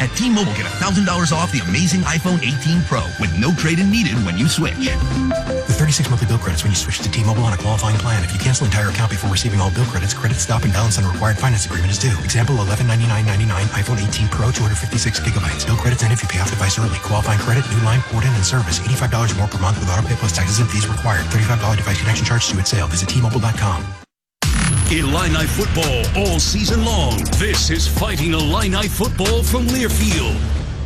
At T-Mobile, get $1,000 off the amazing iPhone 18 Pro with no trade-in needed when you switch. With 36 monthly bill credits when you switch to T-Mobile on a qualifying plan. If you cancel entire account before receiving all bill credits, credit stop and balance on a required finance agreement is due. Example, $1199.99 iPhone 18 Pro, 256 gigabytes. Bill credits end if you pay off device early. Qualifying credit, new line, port in, and service. $85 more per month with auto pay plus taxes and fees required. $35 device connection charge due at sale. Visit T-Mobile.com. Illini football all season long. This is Fighting Illini football from Learfield.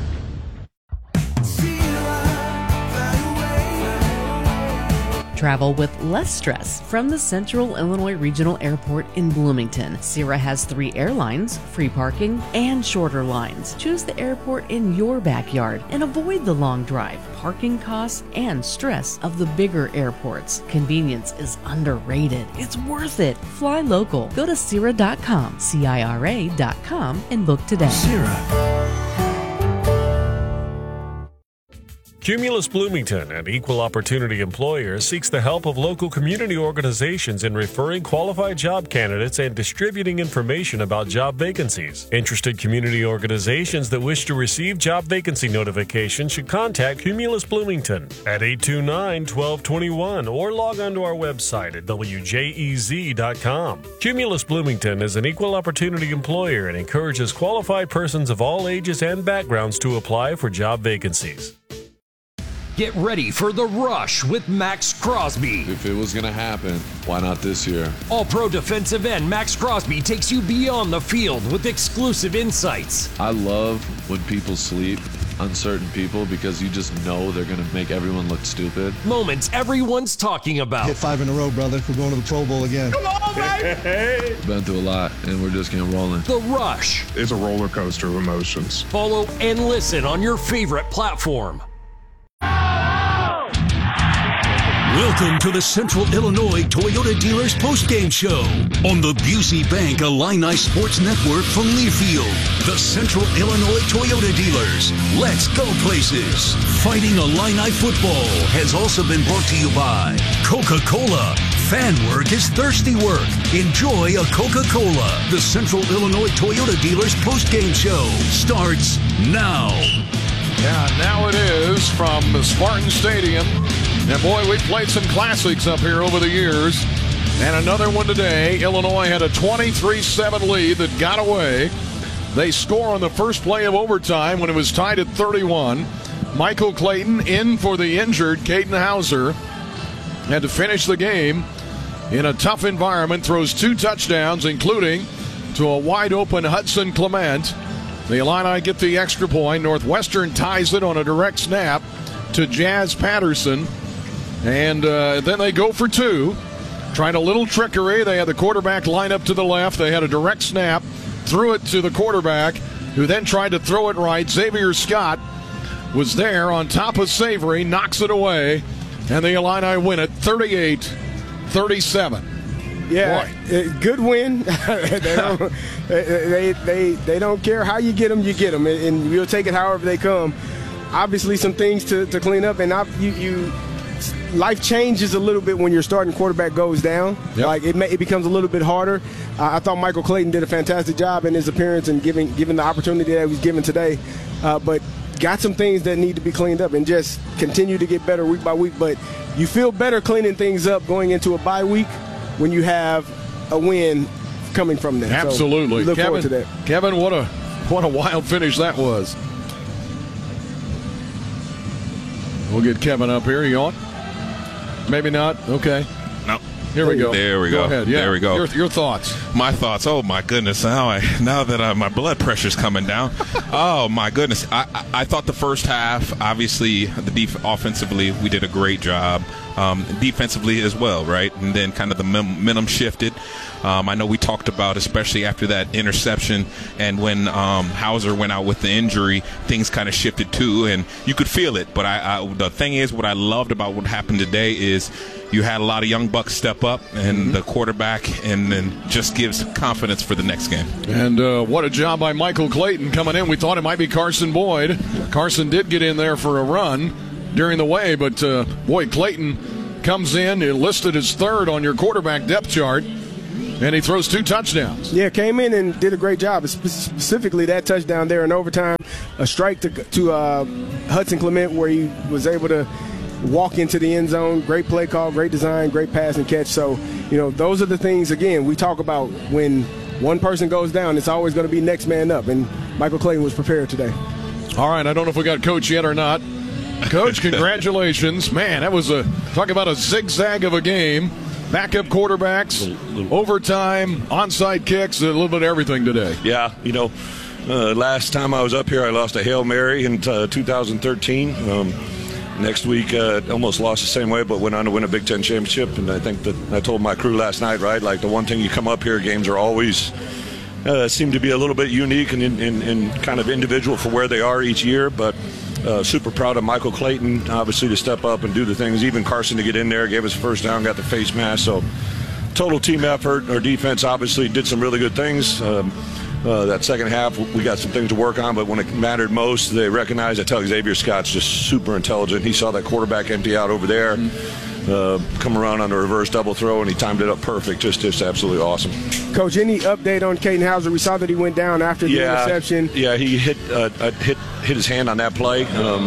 Travel with less stress from the Central Illinois Regional Airport in Bloomington. Sierra has 3 airlines, free parking, and shorter lines. Choose the airport in your backyard and avoid the long drive, parking costs, and stress of the bigger airports. Convenience is underrated. It's worth it. Fly local. Go to Sierra.com, CIRA.com, and book today. Sierra. Cumulus Bloomington, an equal opportunity employer, seeks the help of local community organizations in referring qualified job candidates and distributing information about job vacancies. Interested community organizations that wish to receive job vacancy notifications should contact Cumulus Bloomington at 829-1221 or log on to our website at wjez.com. Cumulus Bloomington is an equal opportunity employer and encourages qualified persons of all ages and backgrounds to apply for job vacancies. Get ready for The Rush with Max Crosby. If it was going to happen, why not this year? All-pro defensive end Max Crosby takes you beyond the field with exclusive insights. I love when people sleep on certain people because you just know they're going to make everyone look stupid. Moments everyone's talking about. Hit 5 in a row, brother. We're going to the Pro Bowl again. Come on, baby! Been through a lot, and we're just getting rolling. The Rush. It's a roller coaster of emotions. Follow and listen on your favorite platform. Welcome to the Central Illinois Toyota Dealers postgame show on the Busey Bank Illini Sports Network from Learfield. The Central Illinois Toyota Dealers. Let's go places. Fighting Illini football has also been brought to you by Coca-Cola. Fan work is thirsty work. Enjoy a Coca-Cola. The Central Illinois Toyota Dealers postgame show starts now. Yeah, now it is from the Spartan Stadium. And boy, we've played some classics up here over the years. And another one today. Illinois had a 23-7 lead that got away. They score on the first play of overtime when it was tied at 31. Michael Clayton in for the injured Caden Hauser. Had to finish the game in a tough environment. Throws 2 touchdowns, including to a wide-open Hudson Clement. The Illini get the extra point. Northwestern ties it on a direct snap to Jazz Patterson. And then they go for 2. Tried a little trickery. They had the quarterback line up to the left. They had a direct snap. Threw it to the quarterback, who then tried to throw it right. Xavier Scott was there on top of Savory. Knocks it away. And the Illini win it 38-37. Yeah, good win. they don't care how you get them, and you'll take it however they come. Obviously, some things to clean up, and life changes a little bit when your starting quarterback goes down. Yep. Like it becomes a little bit harder. I thought Michael Clayton did a fantastic job in his appearance and given the opportunity that he was given today, but got some things that need to be cleaned up and just continue to get better week by week. But you feel better cleaning things up going into a bye week when you have a win coming from that. Absolutely. So look forward to that. Kevin, what a wild finish that was. We'll get Kevin up here. You on? Maybe not. Okay. No. Here we go. There we go. Go ahead. Yeah. There we go. Your thoughts. My thoughts. Oh, my goodness. Now that my blood pressure's coming down. Oh, my goodness. I thought the first half, obviously, offensively, we did a great job. Defensively as well, right? And then kind of the momentum shifted. I know we talked about, especially after that interception and when Hauser went out with the injury, things kind of shifted too, and you could feel it. But the thing is, what I loved about what happened today is you had a lot of young bucks step up, and the quarterback, and then just gives confidence for the next game. And what a job by Michael Clayton coming in. We thought it might be Carson Boyd. Carson did get in there for a run during the way, but boy, Clayton comes in, enlisted as third on your quarterback depth chart, and he throws 2 touchdowns. Yeah, came in and did a great job, specifically that touchdown there in overtime. a strike to Hudson Clement where he was able to walk into the end zone. Great play call, great design, great pass and catch. So, those are the things, again, we talk about when one person goes down, it's always going to be next man up, and Michael Clayton was prepared today. All right, I don't know if we got Coach yet or not. Coach, congratulations. Man, that was talk about a zigzag of a game. Backup quarterbacks, overtime, onside kicks, a little bit of everything today. Yeah, last time I was up here, I lost a Hail Mary in 2013. Next week, almost lost the same way, but went on to win a Big Ten championship. And I think that I told my crew last night, right, like the one thing you come up here, games are always seem to be a little bit unique and kind of individual for where they are each year. But super proud of Michael Clayton, obviously, to step up and do the things. Even Carson to get in there, gave us a first down, got the face mask. So total team effort. Our defense obviously did some really good things. That second half, we got some things to work on, but when it mattered most, they recognized. I tell you, Xavier Scott's just super intelligent. He saw that quarterback empty out over there, come around on a reverse double throw, and he timed it up perfect. Just absolutely awesome. Coach, any update on Caden Hauser? We saw that he went down after the interception. Yeah, he hit his hand on that play,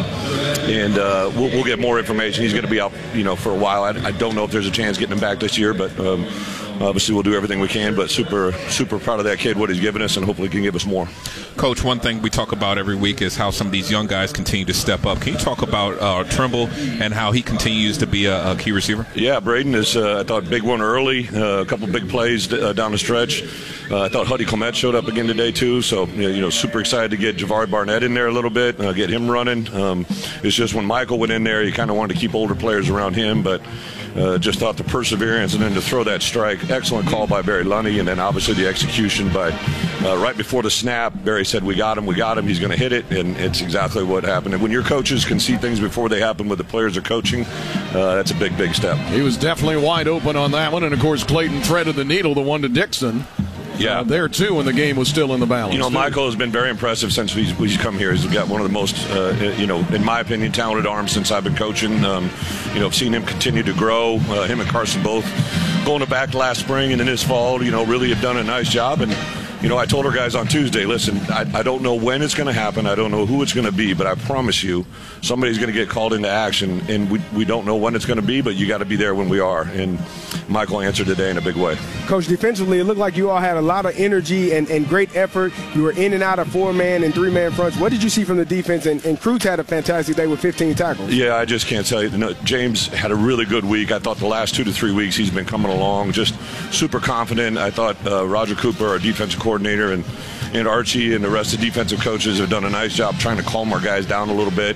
and we'll get more information. He's going to be out, for a while. I don't know if there's a chance getting him back this year, but obviously we'll do everything we can. But super proud of that kid, what he's given us, and hopefully he can give us more. Coach, one thing we talk about every week is how some of these young guys continue to step up. Can you talk about Trimble and how he continues to be a key receiver? Yeah, Braden is, I thought, big one early, a couple big plays down the stretch. I thought Huddy Clement showed up again today, too. So, super excited to get Javari Barnett in there a little bit, get him running. It's just when Michael went in there, he kind of wanted to keep older players around him, but just thought the perseverance and then to throw that strike, excellent call by Barry Lunny, and then obviously the execution by right before the snap. Barry said, we got him, he's going to hit it, and it's exactly what happened. And when your coaches can see things before they happen with the players they're coaching, that's a big step. He was definitely wide open on that one, and of course Clayton threaded the needle, the one to Dixon. Yeah, there too when the game was still in the balance. Michael has been very impressive since he's come here. He's got one of the most, in my opinion, talented arms since I've been coaching. I've seen him continue to grow. Him and Carson both going back last spring and in this fall, really have done a nice job. And I told our guys on Tuesday, listen, I don't know when it's going to happen. I don't know who it's going to be, but I promise you somebody's going to get called into action, and we don't know when it's going to be, but you got to be there when we are. And Michael answered today in a big way. Coach, defensively, it looked like you all had a lot of energy and great effort. You were in and out of 4-man and 3-man fronts. What did you see from the defense? And Cruz had a fantastic day with 15 tackles. Yeah, I just can't tell you. No, James had a really good week. I thought the last 2 to 3 weeks he's been coming along just super confident. I thought Roger Cooper, our defensive coordinator, and Archie and the rest of the defensive coaches have done a nice job trying to calm our guys down a little bit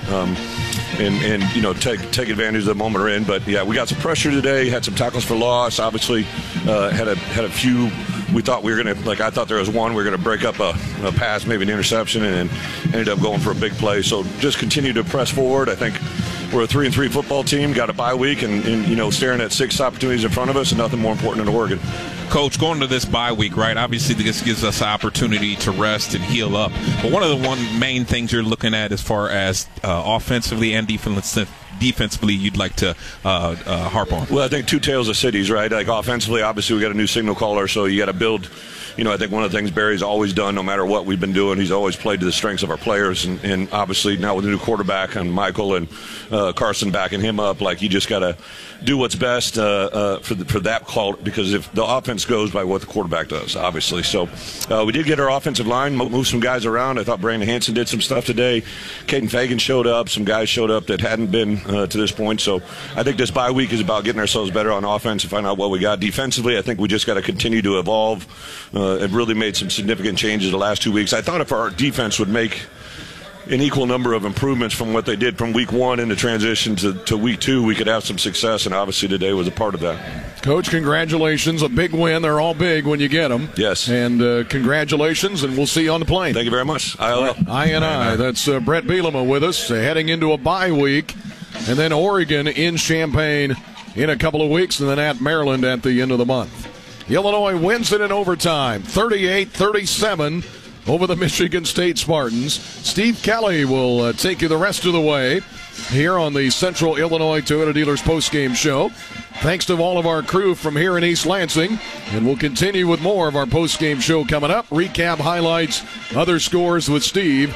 and take advantage of the moment we're in. But, yeah, we got some pressure today, had some tackles for loss, obviously had a few. We thought we were going to, I thought there was one, we were going to break up a pass, maybe an interception, and ended up going for a big play. So just continue to press forward. I think we're a 3-3 football team, got a bye week, and staring at 6 opportunities in front of us, and nothing more important than Oregon. Coach, going to this bye week, right, obviously this gives us an opportunity to rest and heal up. But one of the main things you're looking at as far as offensively and defensively you'd like to harp on? Well, I think two tales of cities, right? Like offensively, obviously we got a new signal caller, so you got to build. I think one of the things Barry's always done, no matter what we've been doing, he's always played to the strengths of our players. And obviously now with the new quarterback and Michael and Carson backing him up, you just got to do what's best for that call, because if the offense goes by what the quarterback does, obviously. So we did get our offensive line, move some guys around. I thought Brandon Hanson did some stuff today. Caden Fagan showed up. Some guys showed up that hadn't been to this point. So I think this bye week is about getting ourselves better on offense and find out what we got. Defensively, I think we just got to continue to evolve. It really made some significant changes the last 2 weeks. I thought if our defense would make an equal number of improvements from what they did from week 1 in the transition to week 2, we could have some success, and obviously today was a part of that. Coach, congratulations. A big win. They're all big when you get them. Yes. And congratulations, and we'll see you on the plane. Thank you very much. I. That's Brett Bielema with us, heading into a bye week, and then Oregon in Champaign in a couple of weeks, and then at Maryland at the end of the month. Illinois wins it in overtime, 38-37 over the Michigan State Spartans. Steve Kelly will take you the rest of the way here on the Central Illinois Toyota Dealers postgame show. Thanks to all of our crew from here in East Lansing, and we'll continue with more of our postgame show coming up. Recap, highlights, other scores with Steve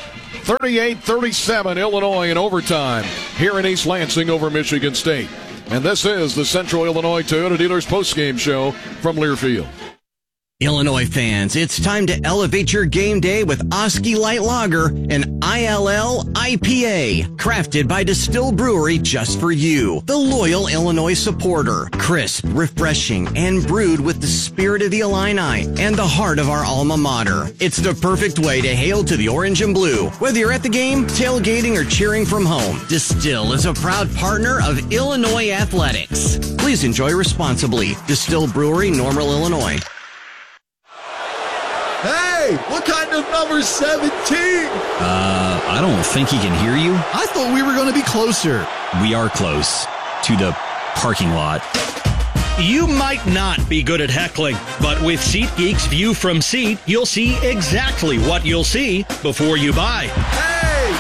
38-37, Illinois in overtime here in East Lansing over Michigan State. And this is the Central Illinois Toyota Dealers postgame show from Learfield. Illinois fans, it's time to elevate your game day with Oski Light Lager, an ILL IPA, crafted by Distill Brewery just for you, the loyal Illinois supporter. Crisp, refreshing, and brewed with the spirit of the Illini and the heart of our alma mater. It's the perfect way to hail to the orange and blue. Whether you're at the game, tailgating, or cheering from home, Distill is a proud partner of Illinois Athletics. Please enjoy responsibly. Distill Brewery, Normal, Illinois. Hey, what kind of number 17? I don't think he can hear you. I thought we were going to be closer. We are close to the parking lot. You might not be good at heckling, but with SeatGeek's View from Seat, you'll see exactly what you'll see before you buy. Hey,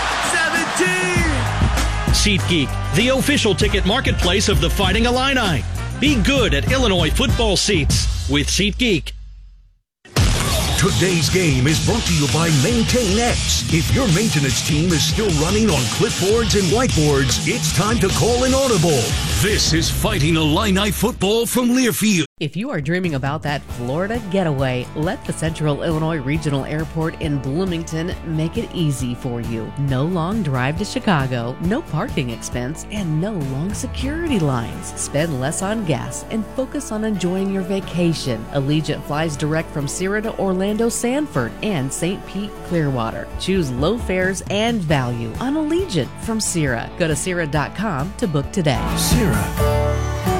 17! SeatGeek, the official ticket marketplace of the Fighting Illini. Be good at Illinois football seats with SeatGeek. Today's game is brought to you by MaintainX. If your maintenance team is still running on clipboards and whiteboards, it's time to call an audible. This is Fighting Illini football from Learfield. If you are dreaming about that Florida getaway, let the Central Illinois Regional Airport in Bloomington make it easy for you. No long drive to Chicago, no parking expense, and no long security lines. Spend less on gas and focus on enjoying your vacation. Allegiant flies direct from Sierra to Orlando Sanford and St. Pete Clearwater. Choose low fares and value on Allegiant from Sierra. Go to Sierra.com to book today. Sierra.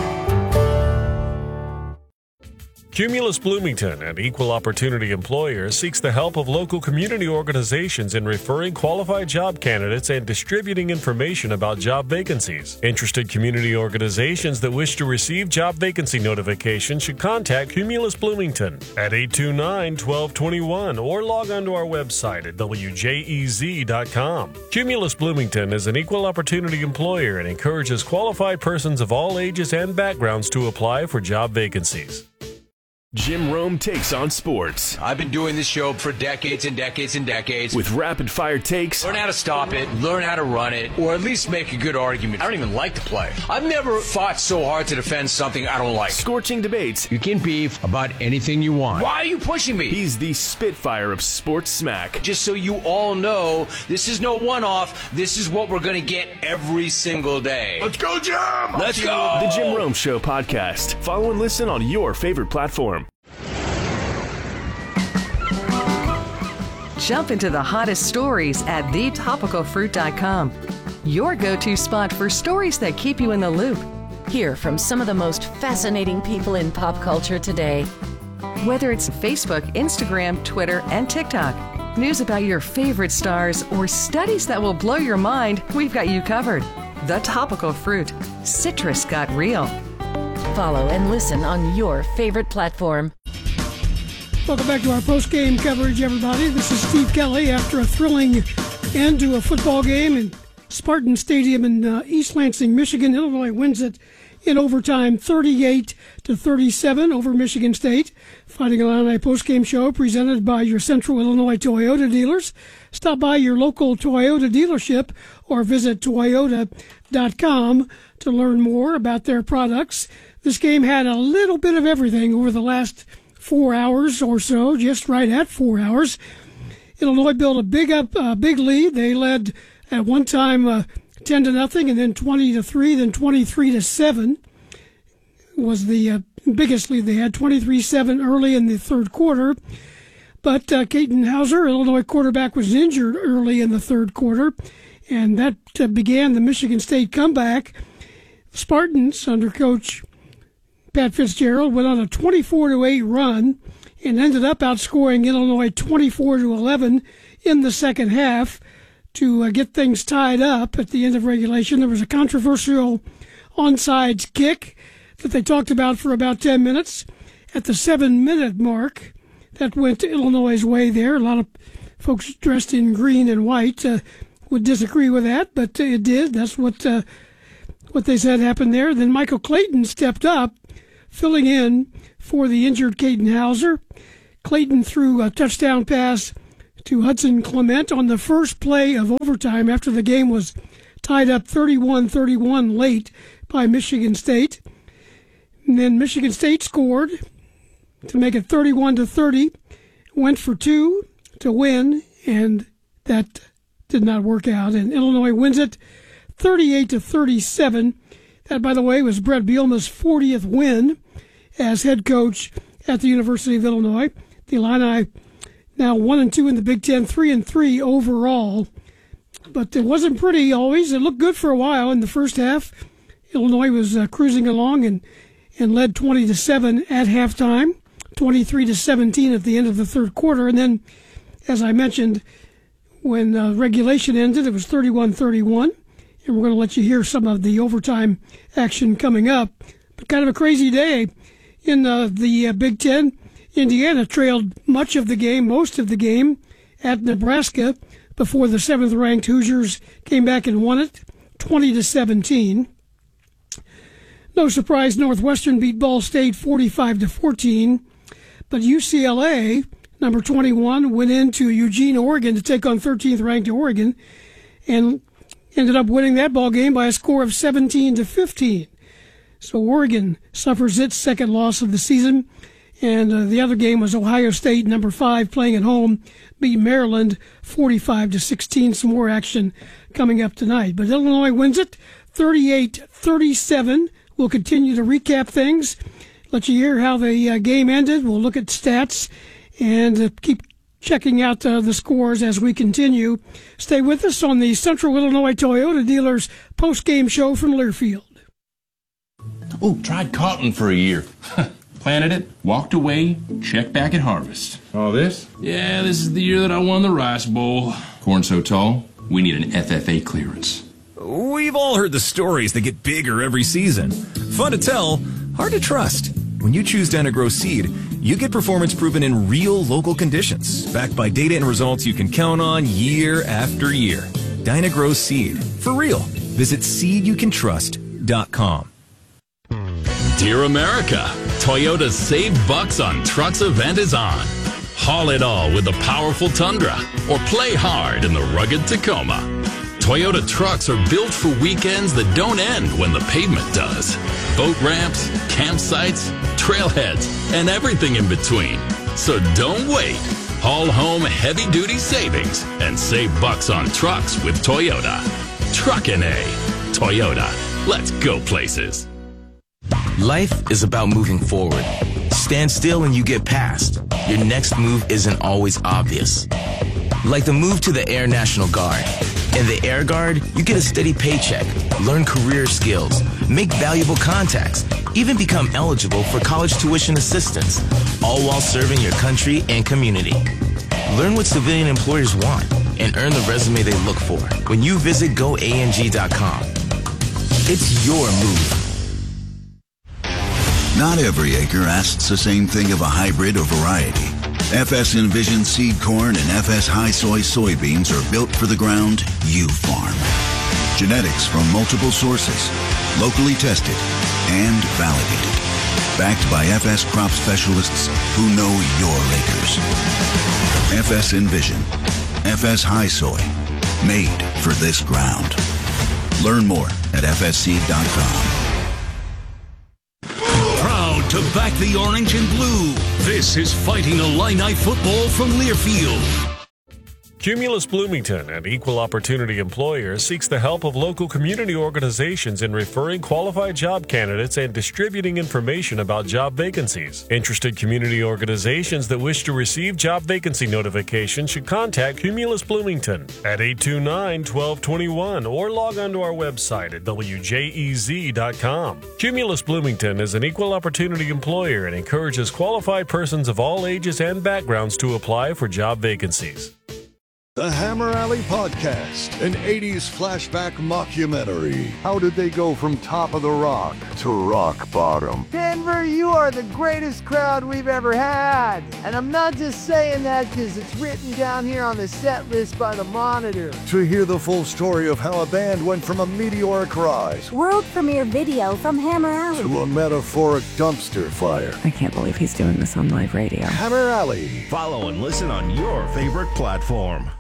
Cumulus Bloomington, an equal opportunity employer, seeks the help of local community organizations in referring qualified job candidates and distributing information about job vacancies. Interested community organizations that wish to receive job vacancy notifications should contact Cumulus Bloomington at 829-1221 or log on to our website at wjez.com. Cumulus Bloomington is an equal opportunity employer and encourages qualified persons of all ages and backgrounds to apply for job vacancies. Jim Rome takes on sports. I've been doing this show for decades and decades and decades. With rapid-fire takes. Learn how to stop it, learn how to run it, or at least make a good argument. I don't even like to play. I've never fought so hard to defend something I don't like. Scorching debates. You can beef about anything you want. Why are you pushing me? He's the Spitfire of sports smack. Just so you all know, this is no one-off. This is what we're going to get every single day. Let's go, Jim! Let's go! The Jim Rome Show podcast. Follow and listen on your favorite platform. Jump into the hottest stories at thetopicalfruit.com. Your go-to spot for stories that keep you in the loop. Hear from some of the most fascinating people in pop culture today. Whether it's Facebook, Instagram, Twitter, and TikTok, news about your favorite stars, or studies that will blow your mind, we've got you covered. The Topical Fruit. Citrus got real. Follow and listen on your favorite platform. Welcome back to our post-game coverage, everybody. This is Steve Kelly. After a thrilling end to a football game in Spartan Stadium in East Lansing, Michigan, Illinois wins it in overtime 38-37 over Michigan State. Fighting Illini post-game show presented by your Central Illinois Toyota dealers. Stop by your local Toyota dealership or visit Toyota.com to learn more about their products. This game had a little bit of everything over the last 4 hours or so, just right at 4 hours. Illinois built a big lead. They led at one time 10-0, and then 20-3, then 23-7 was the biggest lead they had. 23-7 early in the third quarter, but Katin Hauser, Illinois quarterback, was injured early in the third quarter, and that began the Michigan State comeback. Spartans under coach Pat Fitzgerald went on a 24-8 run and ended up outscoring Illinois 24-11 in the second half to get things tied up at the end of regulation. There was a controversial onside kick that they talked about for about 10 minutes. At the 7-minute mark, that went Illinois' way there. A lot of folks dressed in green and white would disagree with that, but it did. That's what they said happened there. Then Michael Clayton stepped up, filling in for the injured Katin Hauser. Clayton threw a touchdown pass to Hudson Clement on the first play of overtime after the game was tied up 31-31 late by Michigan State. And then Michigan State scored to make it 31-30, went for two to win, and that did not work out. And Illinois wins it 38-37. That, by the way, was Brett Bielema's 40th win as head coach at the University of Illinois. The Illini now 1-2 in the Big Ten, 3-3 overall. But it wasn't pretty always. It looked good for a while in the first half. Illinois was cruising along and led 20-7 at halftime, 23-17 at the end of the third quarter. And then, as I mentioned, when regulation ended, it was 31-31. And we're going to let you hear some of the overtime action coming up. But kind of a crazy day in the Big Ten. Indiana trailed most of the game at Nebraska before the 7th-ranked Hoosiers came back and won it 20-17. No surprise, Northwestern beat Ball State 45-14. But UCLA, number 21, went into Eugene, Oregon to take on 13th-ranked Oregon and ended up winning that ball game by a score of 17-15. So Oregon suffers its second loss of the season. And the other game was Ohio State, number 5, playing at home, beat Maryland 45-16. Some more action coming up tonight. But Illinois wins it 38-37. We'll continue to recap things, let you hear how the game ended. We'll look at stats and keep checking out the scores as we continue. Stay with us on the Central Illinois Toyota Dealers post-game show from Learfield. Oh, tried cotton for a year. Planted it, walked away, checked back at harvest. Oh, this? Yeah, this is the year that I won the Rice Bowl. Corn so tall, we need an FFA clearance. We've all heard the stories that get bigger every season. Fun to tell, hard to trust. When you choose Dyna-Gro Seed, you get performance proven in real local conditions, backed by data and results you can count on year after year. Dyna-Gro Seed. For real. Visit seedyoucantrust.com. Dear America, Toyota's Save Bucks on Trucks event is on. Haul it all with the powerful Tundra or play hard in the rugged Tacoma. Toyota trucks are built for weekends that don't end when the pavement does. Boat ramps, campsites, trailheads, and everything in between. So don't wait. Haul home heavy-duty savings and save bucks on trucks with Toyota. Truckin' A. Toyota. Let's go places. Life is about moving forward. Stand still and you get past. Your next move isn't always obvious. Like the move to the Air National Guard. In the Air Guard, you get a steady paycheck, learn career skills, make valuable contacts, even become eligible for college tuition assistance, all while serving your country and community. Learn what civilian employers want and earn the resume they look for when you visit goang.com. It's your move. Not every acre asks the same thing of a hybrid or variety. FS Envision seed corn and FS High Soy soybeans are built for the ground you farm. Genetics from multiple sources, locally tested and validated. Backed by FS crop specialists who know your acres. FS Envision, FS High Soy, made for this ground. Learn more at fsseed.com. To back the orange and blue, this is Fighting Illini Football from Learfield. Cumulus Bloomington, an equal opportunity employer, seeks the help of local community organizations in referring qualified job candidates and distributing information about job vacancies. Interested community organizations that wish to receive job vacancy notifications should contact Cumulus Bloomington at 829-1221 or log on to our website at wjez.com. Cumulus Bloomington is an equal opportunity employer and encourages qualified persons of all ages and backgrounds to apply for job vacancies. The Hammer Alley Podcast, an 80s flashback mockumentary. How did they go from top of the rock to rock bottom? 10 Denver, you are the greatest crowd we've ever had. And I'm not just saying that because it's written down here on the set list by the Monitor. To hear the full story of how a band went from a meteoric rise world premiere video from Hammer Alley to a metaphoric dumpster fire. I can't believe he's doing this on live radio. Hammer Alley. Follow and listen on your favorite platform.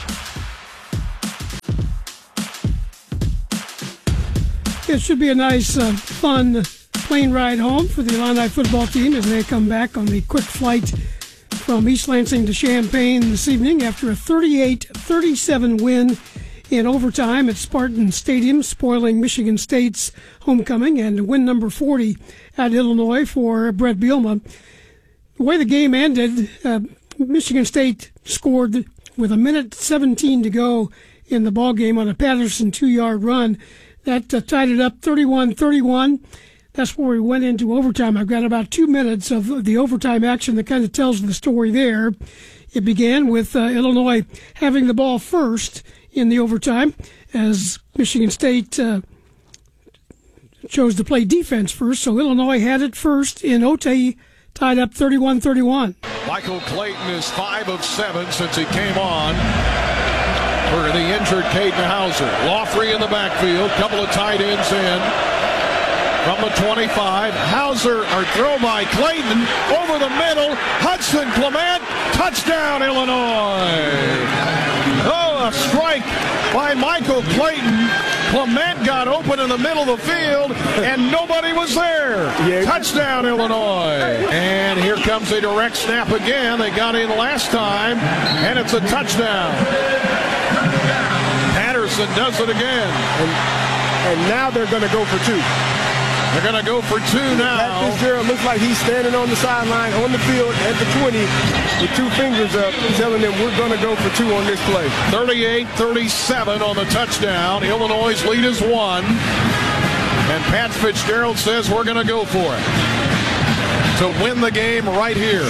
It should be a nice, fun plane ride home for the Illini football team as they come back on the quick flight from East Lansing to Champaign this evening after a 38-37 win in overtime at Spartan Stadium, spoiling Michigan State's homecoming, and win number 40 at Illinois for Brett Bielema. The way the game ended, Michigan State scored with 1:17 to go in the ballgame on a Patterson 2-yard run. That tied it up 31-31. That's where we went into overtime. I've got about 2 minutes of the overtime action that kind of tells the story there. It began with Illinois having the ball first in the overtime as Michigan State chose to play defense first. So Illinois had it first in OT, tied up 31-31. Michael Clayton is 5 of 7 since he came on for the injured Caden Hauser. Lawfrey in the backfield, couple of tight ends in. From the 25, Hauser, or throw by Clayton, over the middle, Hudson Clement, touchdown Illinois. Oh, a strike by Michael Clayton. Clement got open in the middle of the field, and nobody was there. Touchdown Illinois. And here comes a direct snap again. They got in last time, and it's a touchdown. Patterson does it again. And now they're going to go for 2. They're going to go for 2 now. Pat Fitzgerald looks like he's standing on the sideline, on the field at the 20 with 2 fingers up, telling them we're going to go for 2 on this play. 38-37 on the touchdown. Illinois' lead is 1. And Pat Fitzgerald says we're going to go for it to win the game right here.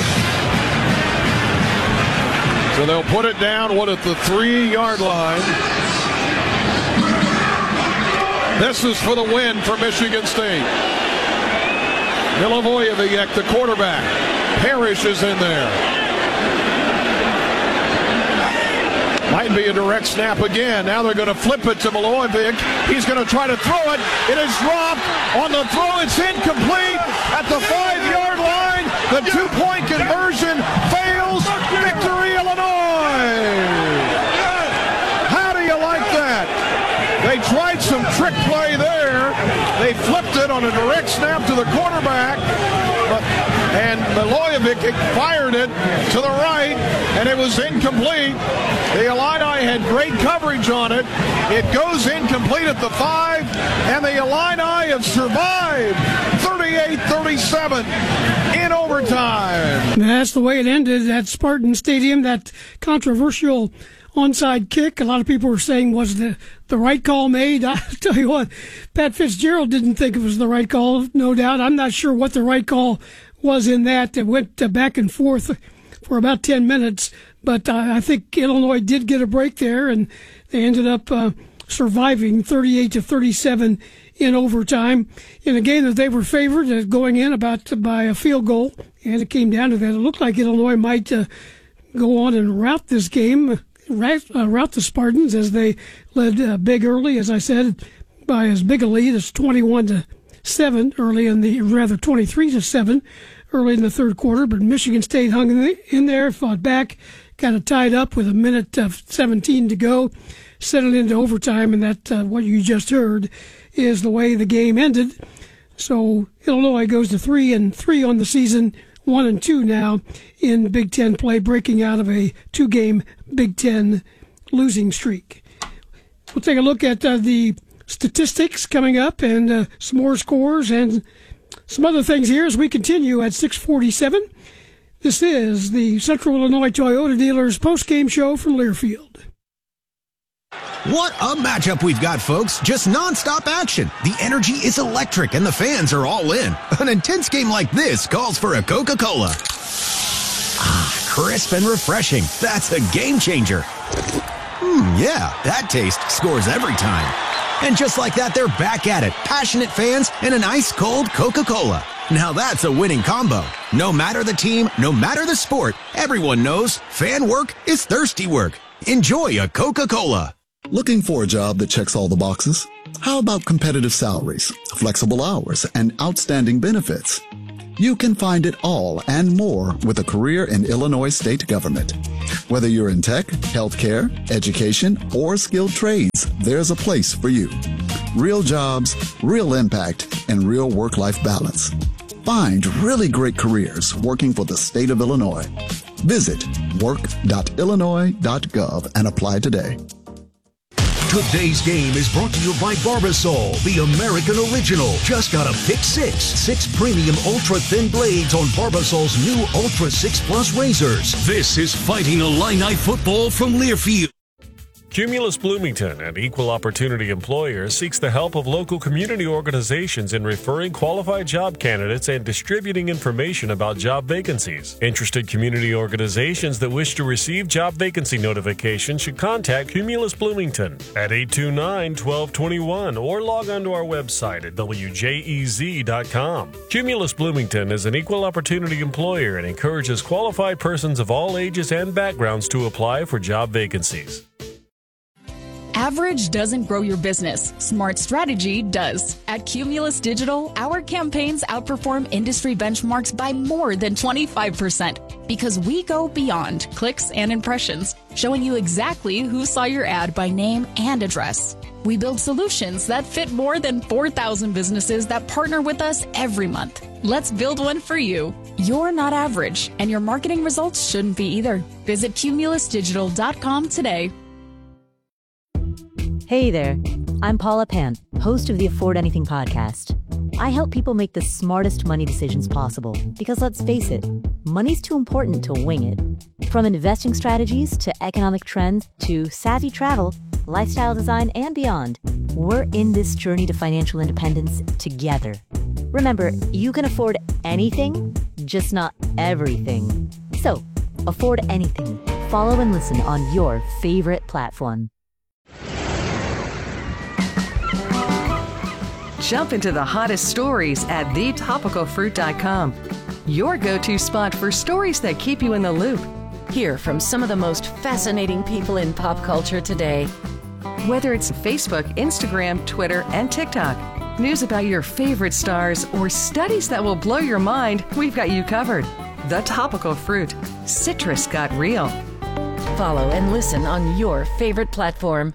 So they'll put it down, at the 3-yard line. This is for the win for Michigan State. Milivojevic, the quarterback. Parrish is in there. Might be a direct snap again. Now they're going to flip it to Milivojevic. He's going to try to throw it. It is dropped. On the throw, it's incomplete at the 5-yard line. The 2-point conversion fails. Victory, Illinois. How do you like that? They tried some trick play there. They flipped it on a direct snap to the quarterback, and Milivojevic fired it to the right, and it was incomplete. The Illini had great coverage on it. It goes incomplete at the 5, and the Illini have survived 38-37 in overtime. That's the way it ended at Spartan Stadium, that controversial onside kick. A lot of people were saying was the right call made. I'll tell you what, Pat Fitzgerald didn't think it was the right call, no doubt. I'm not sure what the right call was in that. It went back and forth for about 10 minutes, but I think Illinois did get a break there, and they ended up surviving 38-37 in overtime in a game that they were favored going in by a field goal, and it came down to that. It looked like Illinois might go on and rout this game, rout the Spartans as they led big early, as I said, by as big a lead as 21-7 early in the, rather 23-7 early in the third quarter. But Michigan State hung in there, fought back, got it tied up with 1:17 to go, settled into overtime, and that what you just heard is the way the game ended. So Illinois goes to 3-3 on the season, 1-2 now in Big Ten play, breaking out of a 2-game Big Ten losing streak. We'll take a look at the statistics coming up and some more scores and some other things here as we continue at 6:47. This is the Central Illinois Toyota Dealers post-game show from Learfield. What a matchup we've got, folks. Just nonstop action. The energy is electric and the fans are all in. An intense game like this calls for a Coca-Cola. Ah, crisp and refreshing. That's a game changer. Yeah, that taste scores every time. And just like that, they're back at it. Passionate fans and an ice-cold Coca-Cola. Now that's a winning combo. No matter the team, no matter the sport, everyone knows fan work is thirsty work. Enjoy a Coca-Cola. Looking for a job that checks all the boxes? How about competitive salaries, flexible hours, and outstanding benefits? You can find it all and more with a career in Illinois state government. Whether you're in tech, healthcare, education, or skilled trades, there's a place for you. Real jobs, real impact, and real work-life balance. Find really great careers working for the state of Illinois. Visit work.illinois.gov and apply today. Today's game is brought to you by Barbasol, the American original. Just got a pick 6. 6 premium ultra-thin blades on Barbasol's new Ultra 6 Plus razors. This is Fighting Illini football from Learfield. Cumulus Bloomington, an equal opportunity employer, seeks the help of local community organizations in referring qualified job candidates and distributing information about job vacancies. Interested community organizations that wish to receive job vacancy notifications should contact Cumulus Bloomington at 829-1221 or log on to our website at wjez.com. Cumulus Bloomington is an equal opportunity employer and encourages qualified persons of all ages and backgrounds to apply for job vacancies. Average doesn't grow your business. Smart strategy does. At Cumulus Digital, our campaigns outperform industry benchmarks by more than 25% because we go beyond clicks and impressions, showing you exactly who saw your ad by name and address. We build solutions that fit more than 4,000 businesses that partner with us every month. Let's build one for you. You're not average, and your marketing results shouldn't be either. Visit cumulusdigital.com today. Hey there, I'm Paula Pan, host of the Afford Anything podcast. I help people make the smartest money decisions possible because let's face it, money's too important to wing it. From investing strategies to economic trends to savvy travel, lifestyle design, and beyond, we're in this journey to financial independence together. Remember, you can afford anything, just not everything. So, afford anything. Follow and listen on your favorite platform. Jump into the hottest stories at thetopicalfruit.com. Your go-to spot for stories that keep you in the loop. Hear from some of the most fascinating people in pop culture today. Whether it's Facebook, Instagram, Twitter, and TikTok, news about your favorite stars, or studies that will blow your mind, we've got you covered. The Topical Fruit. Citrus got real. Follow and listen on your favorite platform.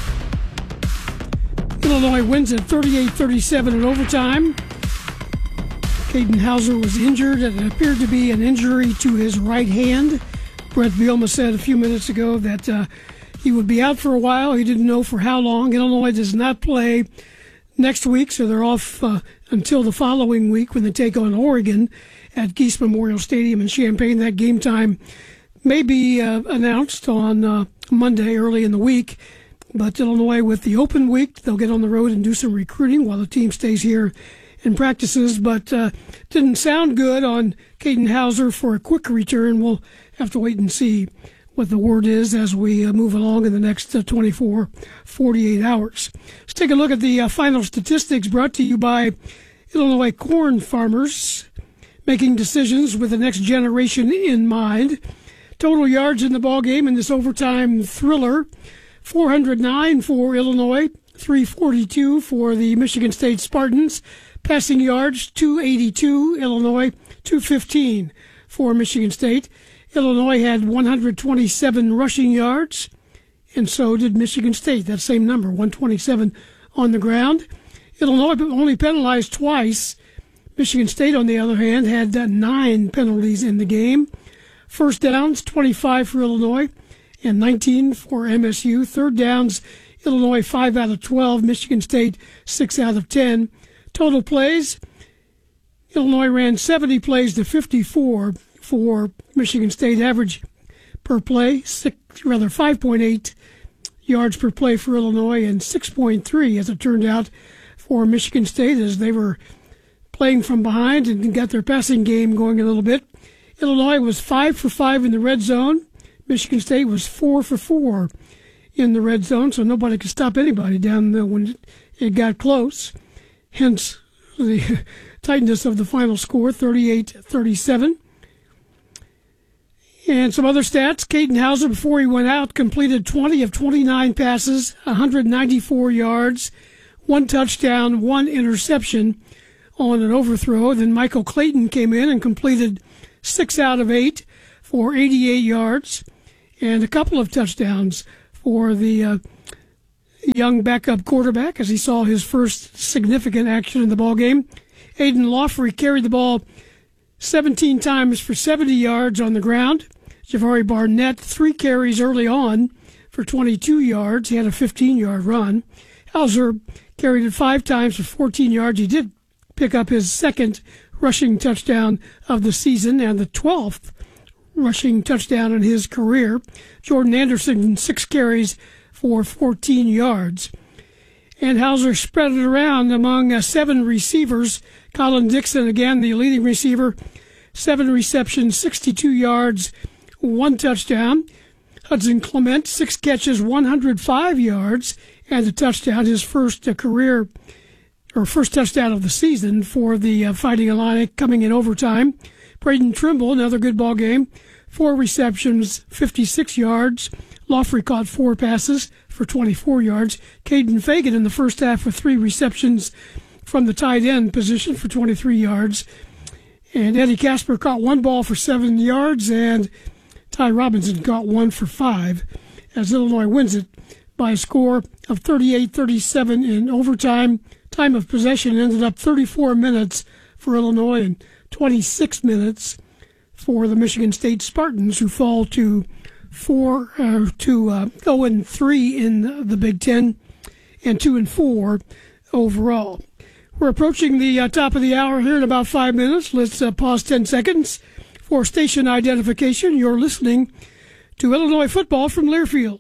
Illinois wins at 38-37 in overtime. Caden Hauser was injured, and it appeared to be an injury to his right hand. Brett Bielema said a few minutes ago that he would be out for a while. He didn't know for how long. Illinois does not play next week, so they're off until the following week when they take on Oregon at Geese Memorial Stadium in Champaign. That game time may be announced on Monday early in the week. But Illinois, with the open week, they'll get on the road and do some recruiting while the team stays here and practices. But didn't sound good on Caden Hauser for a quick return. We'll have to wait and see what the word is as we move along in the next 24, 48 hours. Let's take a look at the final statistics brought to you by Illinois corn farmers, making decisions with the next generation in mind. Total yards in the ballgame in this overtime thriller: 409 for Illinois, 342 for the Michigan State Spartans. Passing yards, 282 Illinois, 215 for Michigan State. Illinois had 127 rushing yards, and so did Michigan State. That same number, 127 on the ground. Illinois only penalized twice. Michigan State, on the other hand, had 9 penalties in the game. First downs, 25 for Illinois and 19 for MSU. Third downs, Illinois 5 out of 12, Michigan State 6 out of 10. Total plays, Illinois ran 70 plays to 54 for Michigan State. Average per play, 5.8 yards per play for Illinois and 6.3, as it turned out, for Michigan State as they were playing from behind and got their passing game going a little bit. Illinois was 5 for 5 in the red zone. Michigan State was 4 for 4 in the red zone, so nobody could stop anybody down there when it got close. Hence the tightness of the final score, 38-37. And some other stats. Caden Hauser, before he went out, completed 20 of 29 passes, 194 yards, 1 touchdown, 1 interception on an overthrow. Then Michael Clayton came in and completed 6 out of 8 for 88 yards and a couple of touchdowns for the young backup quarterback as he saw his first significant action in the ballgame. Aiden Lawfrey carried the ball 17 times for 70 yards on the ground. Javari Barnett, 3 carries early on for 22 yards. He had a 15-yard run. Hauser carried it 5 times for 14 yards. He did pick up his second rushing touchdown of the season and the 12th rushing touchdown in his career. Jordan Anderson, 6 carries for 14 yards. And Hauser spread it around among 7 receivers. Colin Dixon, again, the leading receiver, 7 receptions, 62 yards, 1 touchdown. Hudson Clement, 6 catches, 105 yards, and a touchdown, his first first touchdown of the season for the Fighting Illini, coming in overtime. Braden Trimble, another good ball game, 4 receptions, 56 yards. Lawfrey caught 4 passes for 24 yards. Caden Fagan in the first half with 3 receptions from the tight end position for 23 yards. And Eddie Casper caught 1 ball for 7 yards, and Ty Robinson caught 1 for 5 as Illinois wins it by a score of 38-37 in overtime. Time of possession ended up 34 minutes for Illinois and 26 minutes for the Michigan State Spartans, who fall to 0-3 in the Big Ten and 2-4 overall. We're approaching the top of the hour here in about 5 minutes. Let's pause 10 seconds for station identification. You're listening to Illinois football from Learfield.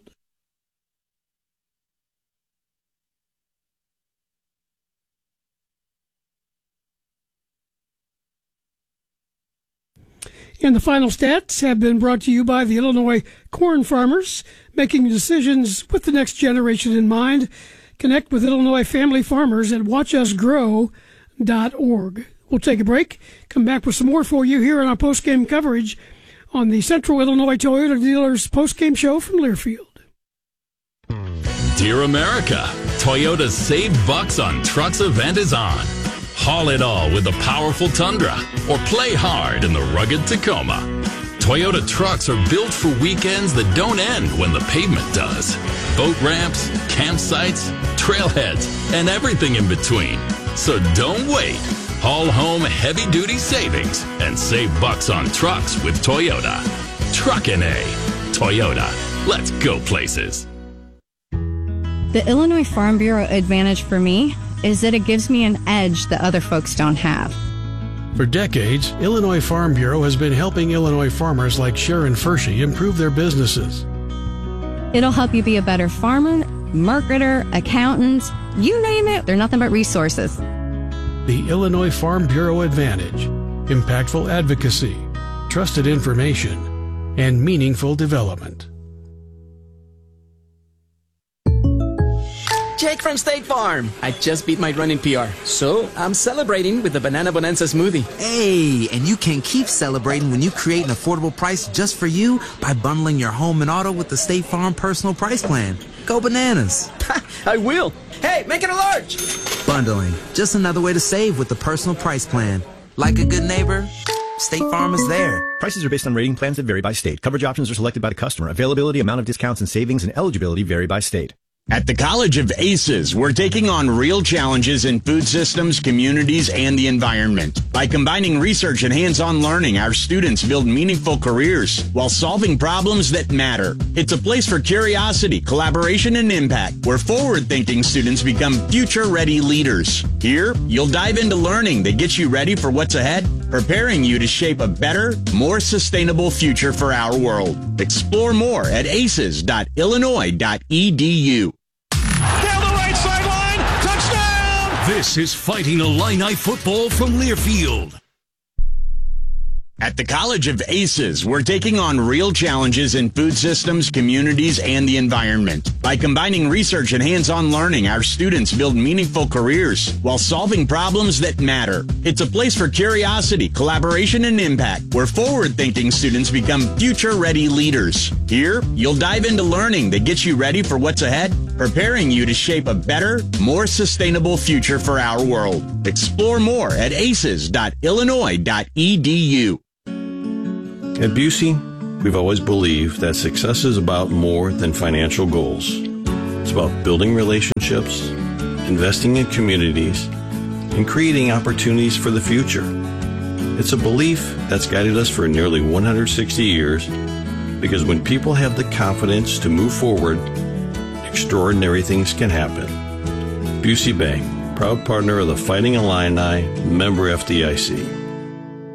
And the final stats have been brought to you by the Illinois corn farmers, making decisions with the next generation in mind. Connect with Illinois family farmers at watchusgrow.org. We'll take a break, come back with some more for you here on our post-game coverage on the Central Illinois Toyota Dealers post-game show from Learfield. Dear America, Toyota's Save Bucks on Trucks event is on. Haul it all with the powerful Tundra or play hard in the rugged Tacoma. Toyota trucks are built for weekends that don't end when the pavement does. Boat ramps, campsites, trailheads, and everything in between. So don't wait. Haul home heavy-duty savings and save bucks on trucks with Toyota. Truckin' A. Toyota. Let's go places. The Illinois Farm Bureau advantage for me is that it gives me an edge that other folks don't have. For decades, Illinois Farm Bureau has been helping Illinois farmers like Sharon Fershey improve their businesses. It'll help you be a better farmer, marketer, accountant, you name it, they're nothing but resources. The Illinois Farm Bureau Advantage: impactful advocacy, trusted information, and meaningful development. Jake from State Farm. I just beat my running PR, so I'm celebrating with the Banana Bonanza smoothie. Hey, and you can keep celebrating when you create an affordable price just for you by bundling your home and auto with the State Farm Personal Price Plan. Go bananas. I will. Hey, make it a large. Bundling, just another way to save with the Personal Price Plan. Like a good neighbor, State Farm is there. Prices are based on rating plans that vary by state. Coverage options are selected by the customer. Availability, amount of discounts and savings, and eligibility vary by state. At the College of Aces, we're taking on real challenges in food systems, communities, and the environment. By combining research and hands-on learning, our students build meaningful careers while solving problems that matter. It's a place for curiosity, collaboration, and impact, where forward-thinking students become future-ready leaders. Here, you'll dive into learning that gets you ready for what's ahead, preparing you to shape a better, more sustainable future for our world. Explore more at aces.illinois.edu. This is Fighting Illini football from Learfield. At the College of Aces, we're taking on real challenges in food systems, communities, and the environment. By combining research and hands-on learning, our students build meaningful careers while solving problems that matter. It's a place for curiosity, collaboration, and impact, where forward-thinking students become future-ready leaders. Here, you'll dive into learning that gets you ready for what's ahead, preparing you to shape a better, more sustainable future for our world. Explore more at aces.illinois.edu. At Busey, we've always believed that success is about more than financial goals. It's about building relationships, investing in communities, and creating opportunities for the future. It's a belief that's guided us for nearly 160 years, because when people have the confidence to move forward, extraordinary things can happen. Busey Bank, proud partner of the Fighting Illini, member FDIC.